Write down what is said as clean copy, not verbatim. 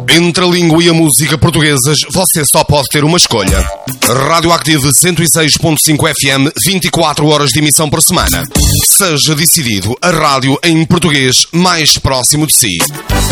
Entre a língua e a música portuguesas, você só pode ter uma escolha. Radioactive 106.5 FM, 24 horas de emissão por semana. Seja decidido a rádio em português mais próximo de si.